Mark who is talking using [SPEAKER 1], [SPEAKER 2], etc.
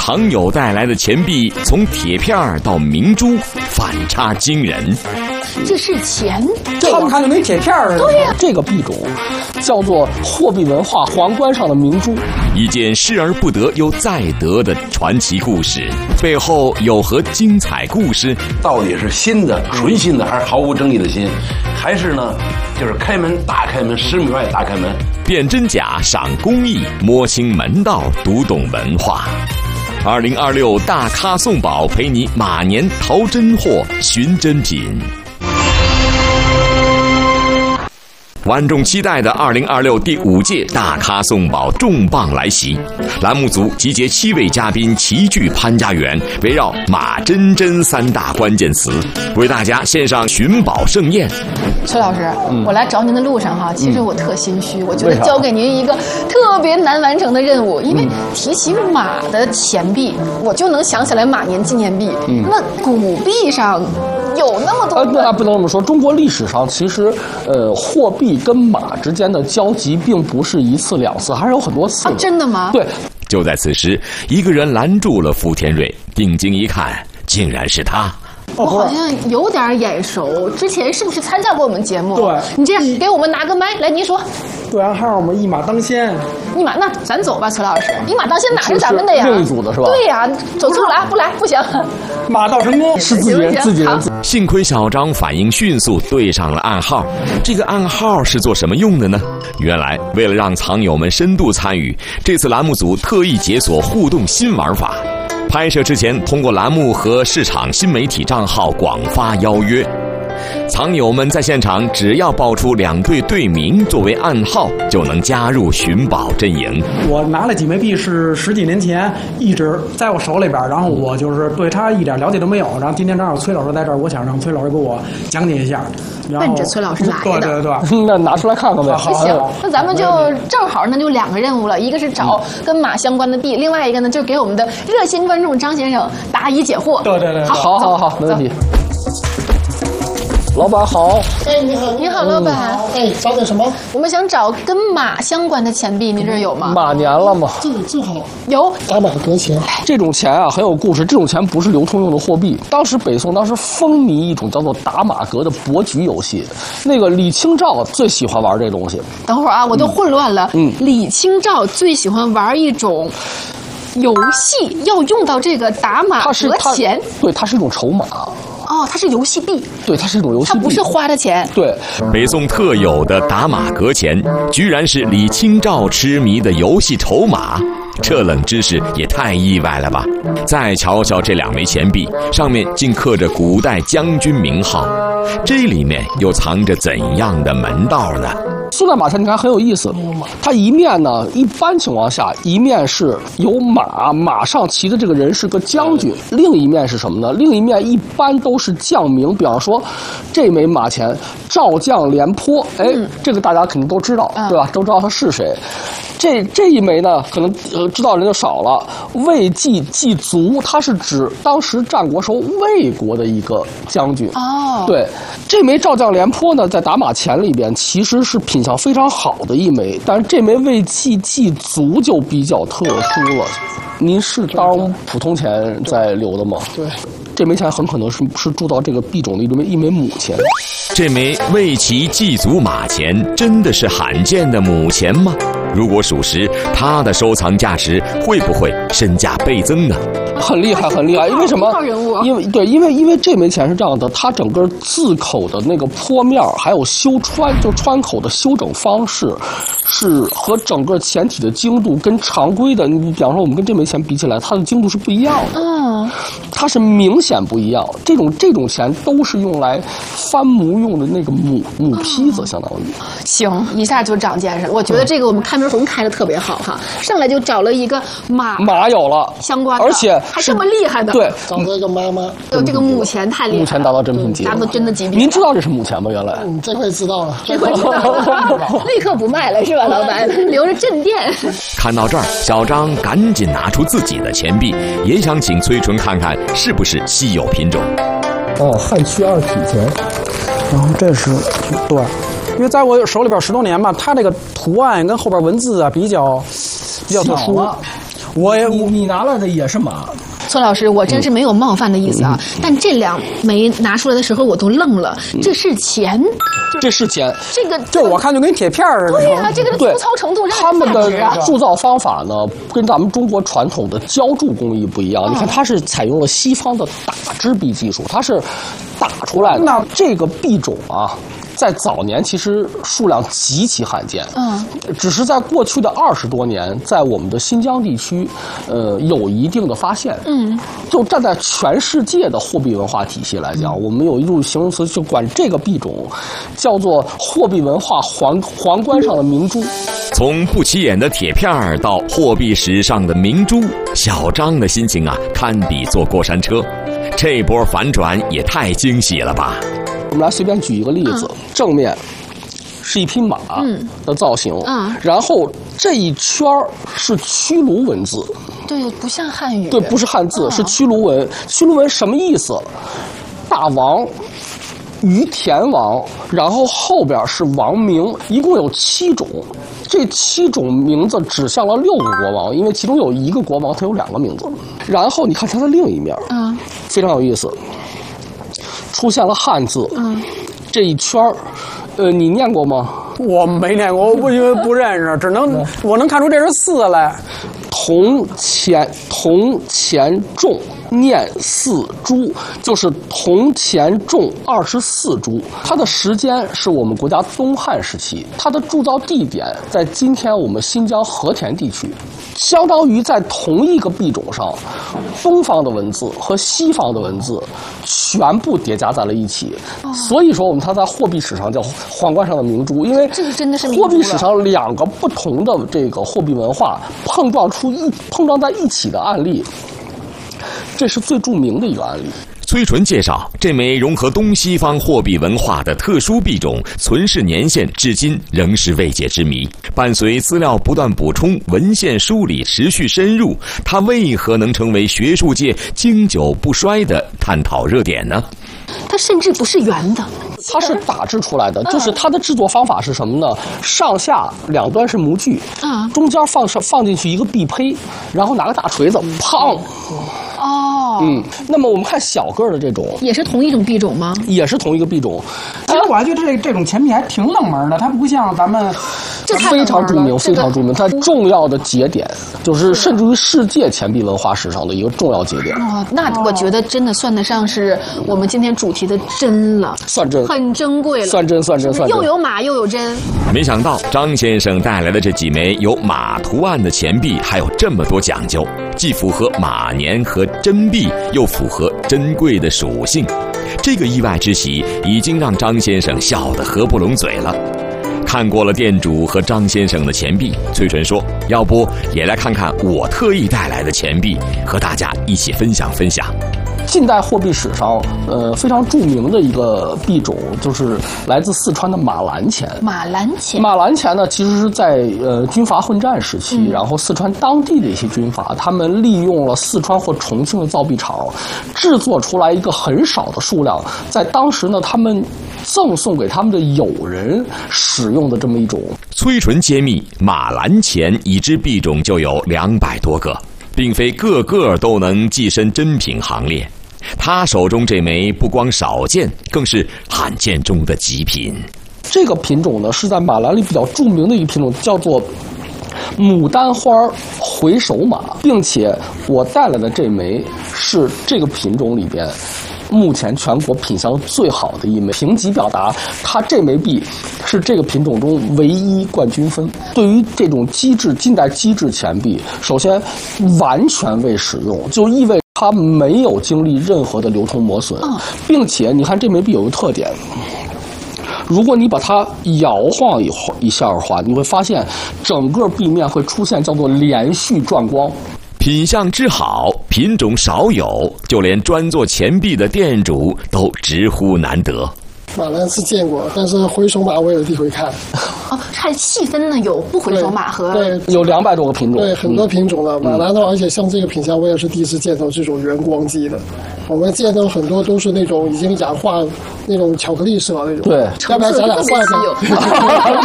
[SPEAKER 1] 藏友带来的钱币从铁片到明珠，反差惊人。
[SPEAKER 2] 这是钱，
[SPEAKER 3] 他们看就没铁片儿。
[SPEAKER 2] 对呀，
[SPEAKER 4] 这个币种叫做货币文化皇冠上的明珠。
[SPEAKER 1] 一件失而不得又再得的传奇故事，背后有何精彩故事？
[SPEAKER 5] 到底是新的、纯新的，还是毫无争议的新？还是呢，就是开门大开门，10米外大开门？
[SPEAKER 1] 辨真假，赏工艺，摸清门道，读懂文化。2026大咖送宝，陪你马年淘真货，寻真品。万众期待的2026第5届大咖送宝重磅来袭，栏目组集结7位嘉宾齐聚潘家园，围绕马真真3大关键词，为大家献上寻宝盛宴。
[SPEAKER 2] 崔老师，我来找您的路上哈，其实我特心虚，我觉得交给您一个特别难完成的任务，因为提起马的钱币，我就能想起来马年纪念币，那古币上有那么多
[SPEAKER 4] 那不能这么说。中国历史上其实，货币跟马之间的交集并不是1次2次，还是有很多次。
[SPEAKER 2] 真的吗？
[SPEAKER 4] 对。
[SPEAKER 1] 就在此时，一个人拦住了傅天瑞，定睛一看，竟然是他。
[SPEAKER 2] 我好像有点眼熟，之前是不是参加过我们节目？
[SPEAKER 3] 对，
[SPEAKER 2] 你这样给我们拿个麦来，您说。
[SPEAKER 3] 对暗号嘛，一马当先。
[SPEAKER 2] 一马，那咱走吧，崔老师。一马当先哪是咱们的呀？
[SPEAKER 4] 另一组的是吧？
[SPEAKER 2] 对呀，走错了啊，不来不行。
[SPEAKER 3] 马到成功
[SPEAKER 4] 是自己人。
[SPEAKER 1] 幸亏小张反应迅速，对上了暗号。这个暗号是做什么用的呢？原来为了让藏友们深度参与，这次栏目组特意解锁互动新玩法。拍摄之前，通过栏目和市场新媒体账号广发邀约。藏友们在现场只要报出2对队名作为暗号，就能加入寻宝阵营。
[SPEAKER 3] 我拿了几枚币是10几年前一直在我手里边，然后我就是对他一点了解都没有。然后今天正好崔老师在这儿，我想让崔老师给我讲解一下。
[SPEAKER 2] 奔着崔老师来的。
[SPEAKER 3] 对。
[SPEAKER 4] 那拿出来看看呗。
[SPEAKER 2] 行，那咱们就正好那就2个任务了，一个是找跟马相关的币，另外一个呢就给我们的热心观众张先生答疑解惑。
[SPEAKER 3] 对。
[SPEAKER 4] 好，没问题。老板好，
[SPEAKER 6] 哎，你好，
[SPEAKER 2] 你好，老板。
[SPEAKER 6] 哎，找点什么？
[SPEAKER 2] 我们想找跟马相关的钱币，您这儿有吗？
[SPEAKER 4] 马年了吗？
[SPEAKER 6] 正好
[SPEAKER 2] 有。
[SPEAKER 6] 打马革钱，
[SPEAKER 4] 这种钱啊很有故事。这种钱不是流通用的货币。当时北宋风靡一种叫做打马革的博局游戏，那个李清照最喜欢玩这东西。
[SPEAKER 2] 等会儿啊，我都混乱了。李清照最喜欢玩一种游戏，要用到这个打马革钱。
[SPEAKER 4] 对，它是一种筹码。
[SPEAKER 2] 哦，它是游戏币。
[SPEAKER 4] 对，它是一种游戏币，
[SPEAKER 2] 它不是花的钱。
[SPEAKER 4] 对，
[SPEAKER 1] 北宋特有的打马革钱，居然是李清照痴迷的游戏筹码，这冷知识也太意外了吧！再瞧瞧这2枚钱币，上面竟刻着古代将军名号，这里面又藏着怎样的门道呢？
[SPEAKER 4] 宋代马钱你看很有意思，它一面呢，一般情况下一面是有马上骑的这个人是个将军，另一面是什么呢？另一面一般都是将名，比方说这枚马钱赵将廉颇，这个大家肯定都知道，对吧？都知道他是谁。这一枚呢，可能知道人就少了。魏济卒，他是指当时战国时候魏国的一个将军。哦，对，这枚赵将廉颇呢，在打马钱里边其实是品相非常好的一枚，但是这枚魏济卒就比较特殊了。您是当普通钱在留的吗？对。这枚钱很可能是铸造这个币种的一枚母钱。
[SPEAKER 1] 这枚魏齐祭祖马钱真的是罕见的母钱吗？如果属实，它的收藏价值会不会身价倍增呢？
[SPEAKER 4] 很厉害，因为什么？因为这枚钱是这样的，它整个字口的那个坡面还有穿口的修整方式，是和整个钱体的精度跟常规的，你比方说我们跟这枚钱比起来，它的精度是不一样的。它是明显不一样。这种钱都是用来翻模用的那个母坯子，相当于。
[SPEAKER 2] 行，一下就长见识了。我觉得这个我们开门红开的特别好哈，上来就找了一个
[SPEAKER 4] 马有了
[SPEAKER 2] 相关的，
[SPEAKER 4] 而且
[SPEAKER 2] 还这么厉害的。
[SPEAKER 4] 对，
[SPEAKER 6] 找了一个妈。
[SPEAKER 2] 有这个母钱太厉害了，
[SPEAKER 4] 母钱达到真品级，
[SPEAKER 2] 达到真的级别。
[SPEAKER 4] 您知道这是母钱吗？原来
[SPEAKER 6] 这回知道了，
[SPEAKER 2] 立刻不卖了是吧，老板？留着镇店。
[SPEAKER 1] 看到这儿，小张赶紧拿出自己的钱币，也想请崔纯看看是不是稀有品种。
[SPEAKER 7] 汉区2体钱，
[SPEAKER 3] 然后这是对，因为在我手里边10多年嘛，它这个图案跟后边文字啊比较特殊。
[SPEAKER 4] 你拿来的也是马。
[SPEAKER 2] 崔老师，我真是没有冒犯的意思啊，但这2枚拿出来的时候我都愣了，这是钱，
[SPEAKER 4] 这是钱，
[SPEAKER 3] 这我看就跟铁片似的。
[SPEAKER 2] 对啊，这个粗糙程度让
[SPEAKER 4] 他们的
[SPEAKER 2] 价值啊。
[SPEAKER 4] 铸造方法呢，跟咱们中国传统的浇铸工艺不一样。你看，它是采用了西方的打制币技术，它是打出来的。那这个币种啊，在早年其实数量极其罕见，只是在过去的20多年，在我们的新疆地区，有一定的发现，就站在全世界的货币文化体系来讲，我们有一种形容词，就管这个币种叫做货币文化皇冠上的明珠。
[SPEAKER 1] 从不起眼的铁片儿到货币史上的明珠，小张的心情啊，堪比坐过山车，这波反转也太惊喜了吧！
[SPEAKER 4] 我们来随便举一个例子，正面是一匹马的造型，然后这一圈是驱卢文字，
[SPEAKER 2] 对，不像汉语，
[SPEAKER 4] 对，不是汉字，是驱卢文。驱卢文什么意思？大王、于田王，然后后边是王名，一共有7种。这7种名字指向了6个国王，因为其中有一个国王他有2个名字。然后你看它的另一面，非常有意思，出现了汉字，这一圈你念过吗？
[SPEAKER 3] 我没念过，我因为不认识，我能看出这是4来。
[SPEAKER 4] 铜钱重念4铢，就是铜钱重24铢。它的时间是我们国家东汉时期，它的铸造地点在今天我们新疆和田地区，相当于在同一个币种上，东方的文字和西方的文字全部叠加在了一起。所以说它在货币史上叫皇冠上的明珠，因为
[SPEAKER 2] 这个真的是明珠了。
[SPEAKER 4] 货币史上2个不同的这个货币文化碰撞在一起的案例，这是最著名的一个案例。
[SPEAKER 1] 崔纯介绍，这枚融合东西方货币文化的特殊币种存世年限至今仍是未解之谜。伴随资料不断补充，文献梳理持续深入，它为何能成为学术界经久不衰的探讨热点呢？
[SPEAKER 2] 它甚至不是圆的，
[SPEAKER 4] 它是打制出来的，就是它的制作方法是什么呢？上下2端是模具，中间放进去一个币胚，然后拿个大锤子，砰。那么我们看小个的这种，
[SPEAKER 2] 也是同一种币种吗？
[SPEAKER 4] 也是同一个币种。
[SPEAKER 3] 其实我还觉得这种钱币还挺冷门的，它不像咱们，
[SPEAKER 4] 非常著名，非常著名。它重要的节点，就是甚至于世界钱币文化史上的一个重要节点。
[SPEAKER 2] 那我觉得真的算得上是我们今天主题的真了，
[SPEAKER 4] 算真，
[SPEAKER 2] 很珍贵了，
[SPEAKER 4] 算真，
[SPEAKER 2] 又有马又有真。
[SPEAKER 1] 没想到张先生带来的这几枚有马图案的钱币还有这么多讲究，既符合马年和真币，又符合珍贵的属性。这个意外之喜已经让张先生笑得合不拢嘴了。看过了店主和张先生的钱币，崔纯说，要不也来看看我特意带来的钱币，和大家一起分享分享。
[SPEAKER 4] 近代货币史上，非常著名的一个币种就是来自四川的马兰钱。
[SPEAKER 2] 马兰钱
[SPEAKER 4] 呢，其实是在军阀混战时期，然后四川当地的一些军阀，他们利用了四川或重庆的造币厂，制作出来一个很少的数量，在当时呢，他们赠送给他们的友人使用的这么一种。
[SPEAKER 1] 崔纯揭秘，马兰钱一支币种就有200多个，并非个个都能跻身珍品行列。他手中这枚不光少见，更是罕见中的极品。
[SPEAKER 4] 这个品种呢，是在马兰里比较著名的一个品种，叫做牡丹花回首马，并且我带来的这枚是这个品种里边目前全国品相最好的一枚。评级表达，它这枚币是这个品种中唯一冠军分。对于这种近代机制钱币，首先完全未使用，就意味着它没有经历任何的流通磨损，并且你看这枚币有个特点，如果你把它摇晃一下的话，你会发现整个币面会出现叫做连续转光。
[SPEAKER 1] 品相之好，品种少有，就连专做钱币的店主都直呼难得。
[SPEAKER 6] 马兰是见过，但是回首马我也有第一回看。
[SPEAKER 2] 哦，还细分呢，有不回首马和
[SPEAKER 4] 对，有200多个品种，
[SPEAKER 6] 对，很多品种的马兰的，而且像这个品相，我也是第一次见到这种原光机的。我们见到很多都是那种已经氧化那种巧克力色那种。
[SPEAKER 4] 对，
[SPEAKER 6] 要不然咱俩换